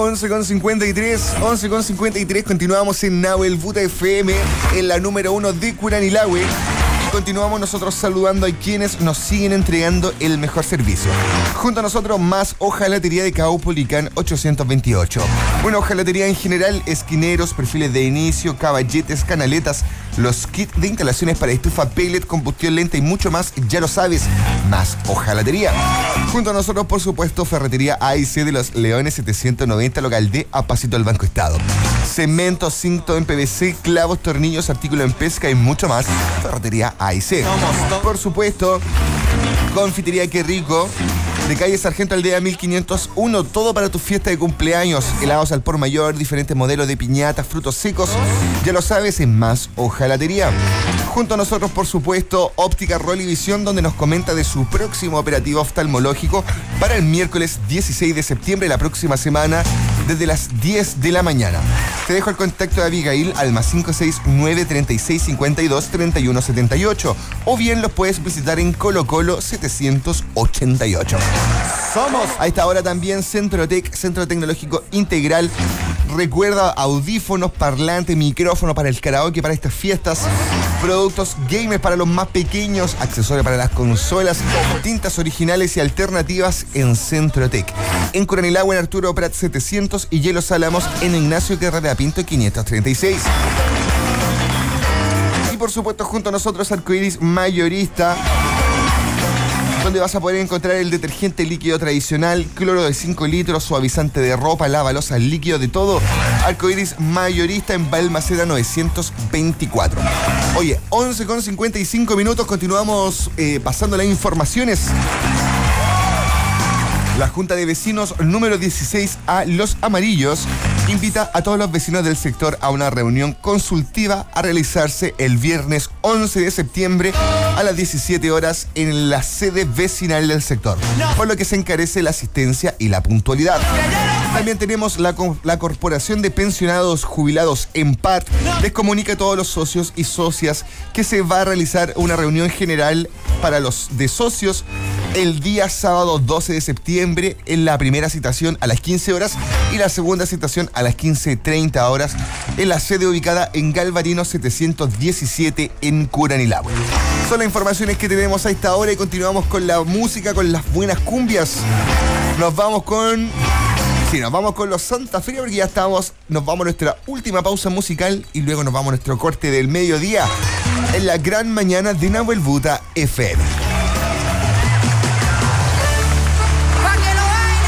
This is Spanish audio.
11:53, continuamos en Nahuel Buta FM, en la número 1 de Curanilahue. Continuamos nosotros saludando a quienes nos siguen entregando el mejor servicio. Junto a nosotros, más hojalatería de Caupolicán 828. Una hojalatería en general, esquineros, perfiles de inicio, caballetes, canaletas, los kits de instalaciones para estufa, pellet, combustión lenta y mucho más, ya lo sabes, más hojalatería. Junto a nosotros, por supuesto, ferretería AIC de los Leones 790, local de Apacito del Banco Estado. Cemento, cinto en PVC, clavos, tornillos, artículos en pesca y mucho más, ferretería AIC. Por supuesto, confitería Qué Rico, de calle Sargento Aldea 1501, todo para tu fiesta de cumpleaños, helados al por mayor, diferentes modelos de piñatas, frutos secos, ya lo sabes, en más hojalatería. Junto a nosotros, por supuesto, Óptica Rolly Visión, donde nos comenta de su próximo operativo oftalmológico para el miércoles 16 de septiembre, la próxima semana, desde las 10 de la mañana. Te dejo el contacto de Abigail al +569 3652 3178, o bien los puedes visitar en Colo Colo 788. Somos a esta hora también Centrotec, Centro Tecnológico Integral. Recuerda, audífonos, parlantes, micrófono para el karaoke, para estas fiestas, productos gamers para los más pequeños, accesorios para las consolas, tintas originales y alternativas en Centrotec. En Curanilahue, en Arturo Prat 700 y Hielos Álamos en Ignacio Carrera Pinto 536. Y por supuesto, junto a nosotros, Arcoiris Mayorista, donde vas a poder encontrar el detergente líquido tradicional, cloro de 5 litros, suavizante de ropa, lavalosa, líquido de todo. Arcoiris Mayorista en Balmaceda 924. Oye, 11:55, continuamos pasando las informaciones. La Junta de Vecinos número 16A Los Amarillos invita a todos los vecinos del sector a una reunión consultiva a realizarse el viernes 11 de septiembre a las 17 horas en la sede vecinal del sector, por lo que se encarece la asistencia y la puntualidad. También tenemos la Corporación de Pensionados Jubilados EMPAT les comunica a todos los socios y socias que se va a realizar una reunión general para los de socios el día sábado 12 de septiembre, en la primera citación a las 15 horas y la segunda citación a las 15:30 horas en la sede ubicada en Galvarino 717 en Curanilahue. Son las informaciones que tenemos a esta hora y continuamos con la música, con las buenas cumbias. Nos vamos con los Santa Feria, porque ya nos vamos a nuestra última pausa musical y luego nos vamos a nuestro corte del mediodía en la gran mañana de Nahuel Buta FM.